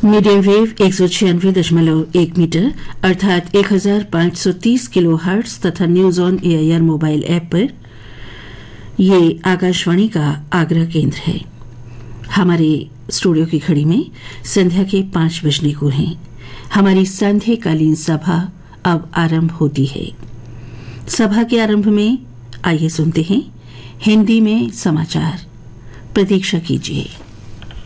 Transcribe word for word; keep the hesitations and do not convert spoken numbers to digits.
Medium wave एक सौ छियानवे दशमलव एक मीटर अर्थात एक हजार पांच सौ तीस किलो हर्ट्ज तथा news on AIR mobile app पर ये आकाशवाणी का आगरा केंद्र है। हमारे स्टूडियो की घड़ी में संध्या के पांच बजने को हैं। हमारी संध्याकालीन सभा अब आरंभ होती है। सभा के आरंभ में आइए सुनते हैं हिंदी में समाचार। प्रतीक्षा कीजिए।